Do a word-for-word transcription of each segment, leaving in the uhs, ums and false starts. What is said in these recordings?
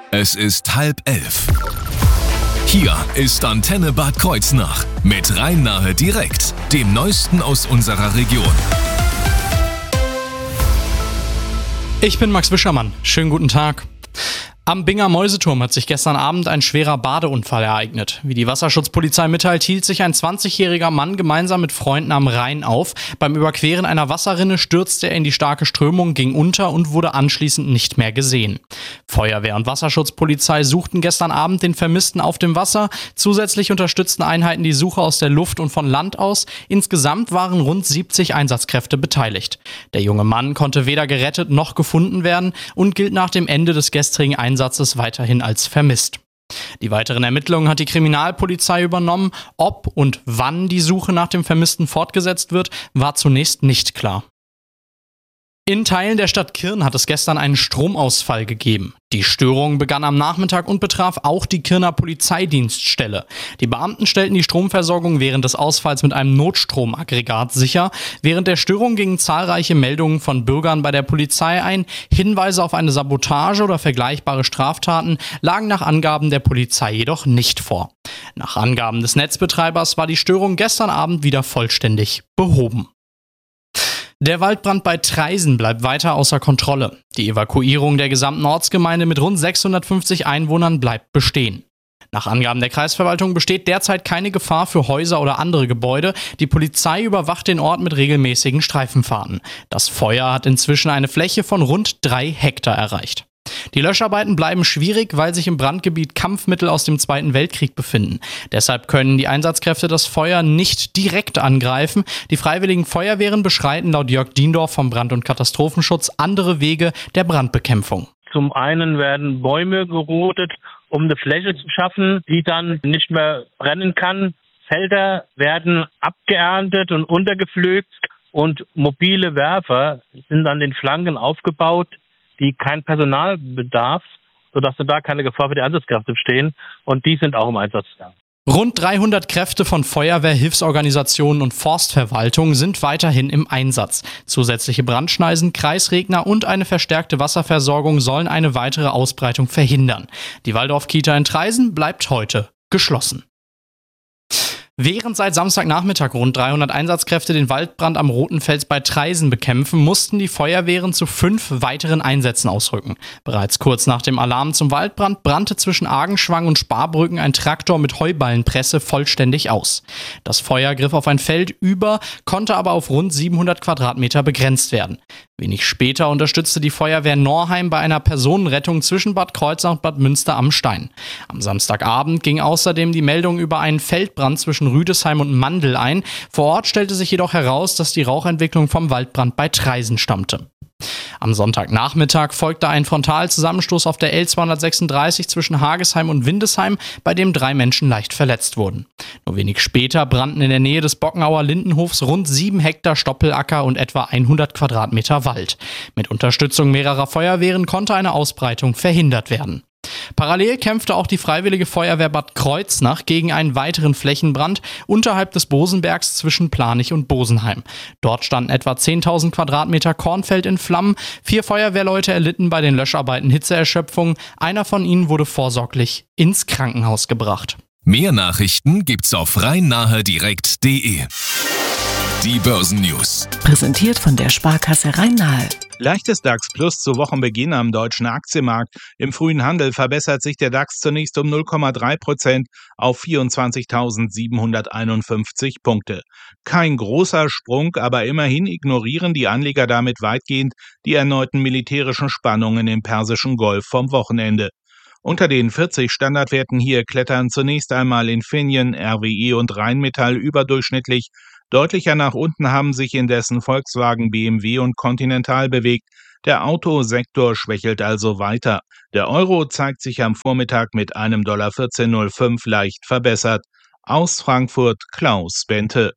Es ist halb elf. Hier ist Antenne Bad Kreuznach mit Rhein-Nahe direkt, dem Neuesten aus unserer Region. Ich bin Max Wischermann. Schönen guten Tag. Am Binger Mäuseturm hat sich gestern Abend ein schwerer Badeunfall ereignet. Wie die Wasserschutzpolizei mitteilt, hielt sich ein zwanzigjähriger Mann gemeinsam mit Freunden am Rhein auf. Beim Überqueren einer Wasserrinne stürzte er in die starke Strömung, ging unter und wurde anschließend nicht mehr gesehen. Feuerwehr und Wasserschutzpolizei suchten gestern Abend den Vermissten auf dem Wasser. Zusätzlich unterstützten Einheiten die Suche aus der Luft und von Land aus. Insgesamt waren rund siebzig Einsatzkräfte beteiligt. Der junge Mann konnte weder gerettet noch gefunden werden und gilt nach dem Ende des gestrigen Einsatzes weiterhin als vermisst. Die weiteren Ermittlungen hat die Kriminalpolizei übernommen. Ob und wann die Suche nach dem Vermissten fortgesetzt wird, war zunächst nicht klar. In Teilen der Stadt Kirn hat es gestern einen Stromausfall gegeben. Die Störung begann am Nachmittag und betraf auch die Kirner Polizeidienststelle. Die Beamten stellten die Stromversorgung während des Ausfalls mit einem Notstromaggregat sicher. Während der Störung gingen zahlreiche Meldungen von Bürgern bei der Polizei ein. Hinweise auf eine Sabotage oder vergleichbare Straftaten lagen nach Angaben der Polizei jedoch nicht vor. Nach Angaben des Netzbetreibers war die Störung gestern Abend wieder vollständig behoben. Der Waldbrand bei Traisen bleibt weiter außer Kontrolle. Die Evakuierung der gesamten Ortsgemeinde mit rund sechshundertfünfzig Einwohnern bleibt bestehen. Nach Angaben der Kreisverwaltung besteht derzeit keine Gefahr für Häuser oder andere Gebäude. Die Polizei überwacht den Ort mit regelmäßigen Streifenfahrten. Das Feuer hat inzwischen eine Fläche von rund drei Hektar erreicht. Die Löscharbeiten bleiben schwierig, weil sich im Brandgebiet Kampfmittel aus dem Zweiten Weltkrieg befinden. Deshalb können die Einsatzkräfte das Feuer nicht direkt angreifen. Die Freiwilligen Feuerwehren beschreiten laut Jörg Diendorf vom Brand- und Katastrophenschutz andere Wege der Brandbekämpfung. Zum einen werden Bäume gerodet, um eine Fläche zu schaffen, die dann nicht mehr brennen kann. Felder werden abgeerntet und untergepflügt und mobile Werfer sind an den Flanken aufgebaut, die kein Personal bedarf, sodass da keine Gefahr für die Einsatzkräfte bestehen. Und die sind auch im Einsatz da. Rund dreihundert Kräfte von Feuerwehr, Hilfsorganisationen und Forstverwaltung sind weiterhin im Einsatz. Zusätzliche Brandschneisen, Kreisregner und eine verstärkte Wasserversorgung sollen eine weitere Ausbreitung verhindern. Die Waldorf-Kita in Traisen bleibt heute geschlossen. Während seit Samstagnachmittag rund dreihundert Einsatzkräfte den Waldbrand am Roten Fels bei Traisen bekämpfen, mussten die Feuerwehren zu fünf weiteren Einsätzen ausrücken. Bereits kurz nach dem Alarm zum Waldbrand brannte zwischen Argenschwang und Sparbrücken ein Traktor mit Heuballenpresse vollständig aus. Das Feuer griff auf ein Feld über, konnte aber auf rund siebenhundert Quadratmeter begrenzt werden. Wenig später unterstützte die Feuerwehr Norheim bei einer Personenrettung zwischen Bad Kreuznach und Bad Münster am Stein. Am Samstagabend ging außerdem die Meldung über einen Feldbrand zwischen Rüdesheim und Mandel ein. Vor Ort stellte sich jedoch heraus, dass die Rauchentwicklung vom Waldbrand bei Traisen stammte. Am Sonntagnachmittag folgte ein Frontalzusammenstoß auf der L zweihundertsechsunddreißig zwischen Hagesheim und Windesheim, bei dem drei Menschen leicht verletzt wurden. Nur wenig später brannten in der Nähe des Bockenauer Lindenhofs rund sieben Hektar Stoppelacker und etwa hundert Quadratmeter Wald. Mit Unterstützung mehrerer Feuerwehren konnte eine Ausbreitung verhindert werden. Parallel kämpfte auch die Freiwillige Feuerwehr Bad Kreuznach gegen einen weiteren Flächenbrand unterhalb des Bosenbergs zwischen Planich und Bosenheim. Dort standen etwa zehntausend Quadratmeter Kornfeld in Flammen. Vier Feuerwehrleute erlitten bei den Löscharbeiten Hitzeerschöpfung. Einer von ihnen wurde vorsorglich ins Krankenhaus gebracht. Mehr Nachrichten gibt's auf rhein-nahe direkt punkt de. Die Börsennews. Präsentiert von der Sparkasse Rhein-Nahe. Leichtes DAX Plus zu Wochenbeginn am deutschen Aktienmarkt. Im frühen Handel verbessert sich der DAX zunächst um null Komma drei Prozent auf vierundzwanzigtausendsiebenhunderteinundfünfzig Punkte. Kein großer Sprung, aber immerhin ignorieren die Anleger damit weitgehend die erneuten militärischen Spannungen im Persischen Golf vom Wochenende. Unter den vierzig Standardwerten hier klettern zunächst einmal Infineon, R W E und Rheinmetall überdurchschnittlich. Deutlicher nach unten haben sich indessen Volkswagen, B M W und Continental bewegt. Der Autosektor schwächelt also weiter. Der Euro zeigt sich am Vormittag mit einem Dollar vierzehn Komma null fünf leicht verbessert. Aus Frankfurt Klaus Bente.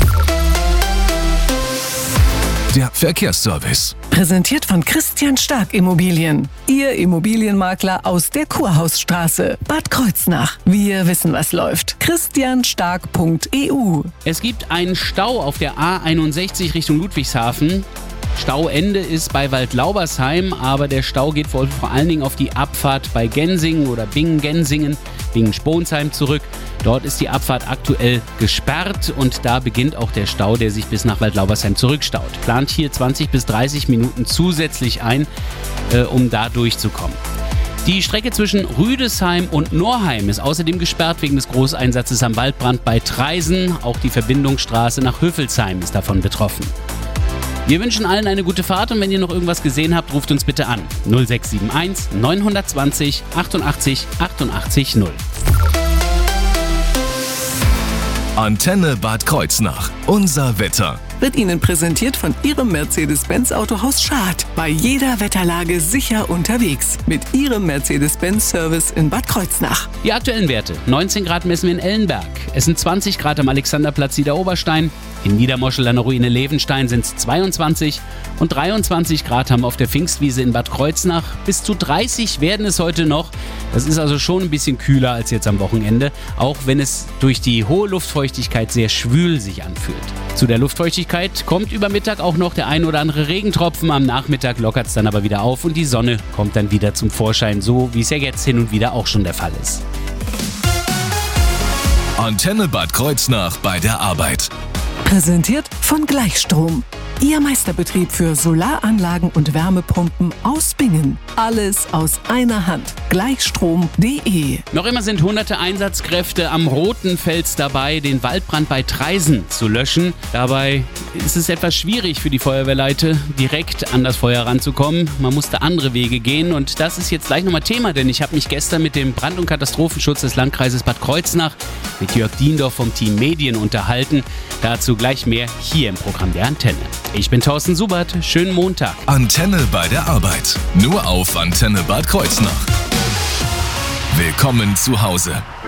Der Verkehrsservice. Präsentiert von Christian Stark Immobilien. Ihr Immobilienmakler aus der Kurhausstraße. Bad Kreuznach. Wir wissen, was läuft. christian stark punkt e u. Es gibt einen Stau auf der A einundsechzig Richtung Ludwigshafen. Stauende ist bei Waldlaubersheim, aber der Stau geht vor, vor allen Dingen auf die Abfahrt bei Gensingen oder Bingen-Gensingen, Bingen-Sponsheim zurück. Dort ist die Abfahrt aktuell gesperrt und da beginnt auch der Stau, der sich bis nach Waldlaubersheim zurückstaut. Plant hier zwanzig bis dreißig Minuten zusätzlich ein, äh, um da durchzukommen. Die Strecke zwischen Rüdesheim und Norheim ist außerdem gesperrt wegen des Großeinsatzes am Waldbrand bei Traisen. Auch die Verbindungsstraße nach Höfelsheim ist davon betroffen. Wir wünschen allen eine gute Fahrt und wenn ihr noch irgendwas gesehen habt, ruft uns bitte an. null sechs sieben eins neun zwei null achtundachtzig achtundachtzig null. Antenne Bad Kreuznach. Unser Wetter. Wird Ihnen präsentiert von Ihrem Mercedes-Benz Autohaus Schad. Bei jeder Wetterlage sicher unterwegs. Mit Ihrem Mercedes-Benz-Service in Bad Kreuznach. Die aktuellen Werte. neunzehn Grad messen wir in Ellenberg. Es sind zwanzig Grad am Alexanderplatz Niederoberstein. In Niedermoschel an der Ruine Levenstein sind es zweiundzwanzig. Und dreiundzwanzig Grad haben wir auf der Pfingstwiese in Bad Kreuznach. Bis zu dreißig werden es heute noch. Das ist also schon ein bisschen kühler als jetzt am Wochenende. Auch wenn es durch die hohe Luftfeuchtigkeit sehr schwül sich anfühlt. Zu der Luftfeuchtigkeit kommt über Mittag auch noch der ein oder andere Regentropfen. Am Nachmittag lockert es dann aber wieder auf und die Sonne kommt dann wieder zum Vorschein, so wie es ja jetzt hin und wieder auch schon der Fall ist. Antenne Bad Kreuznach bei der Arbeit. Präsentiert von Gleichstrom. Ihr Meisterbetrieb für Solaranlagen und Wärmepumpen aus Bingen. Alles aus einer Hand. Gleichstrom punkt de. Noch immer sind hunderte Einsatzkräfte am Roten Fels dabei, den Waldbrand bei Traisen zu löschen. Dabei ist es etwas schwierig für die Feuerwehrleute, direkt an das Feuer ranzukommen. Man musste andere Wege gehen und das ist jetzt gleich nochmal Thema, denn ich habe mich gestern mit dem Brand- und Katastrophenschutz des Landkreises Bad Kreuznach, mit Jörg Diendorf vom Team Medien unterhalten. Dazu gleich mehr hier im Programm der Antenne. Ich bin Thorsten Subert. Schönen Montag. Antenne bei der Arbeit. Nur auf Antenne Bad Kreuznach. Willkommen zu Hause.